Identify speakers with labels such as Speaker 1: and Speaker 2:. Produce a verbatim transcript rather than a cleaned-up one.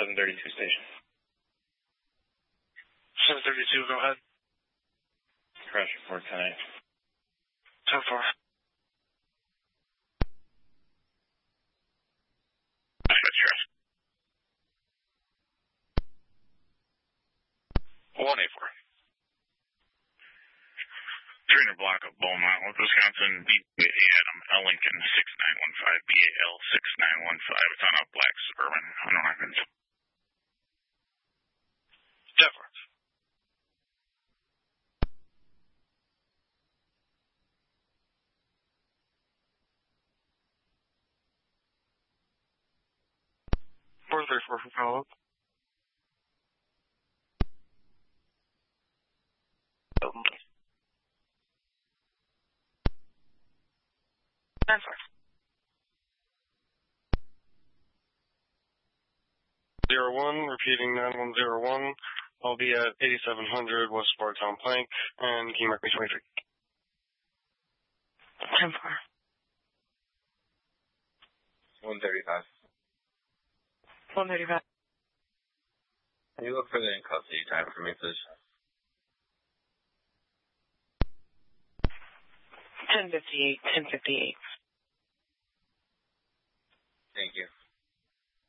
Speaker 1: seven thirty-two station.
Speaker 2: seven thirty-two, go ahead.
Speaker 1: Crash report tonight.
Speaker 2: ten four.
Speaker 3: one eight four. three hundred block of Beaumont, Wisconsin, B A Adam, L Lincoln, six nine one five, B A L six nine one five. It's on a black Suburban, on Hawkins.
Speaker 2: ten four. four three four for follow-up. ten four. zero one, repeating nine one zero one. I'll be at eighty-seven hundred West Bartown Plank, and can you mark me twenty-three? ten four.
Speaker 1: one thirty-five.
Speaker 4: one thirty-five.
Speaker 1: Can you look for the in-custody time for me, please?
Speaker 4: ten fifty-eight, ten fifty-eight.
Speaker 1: Thank you.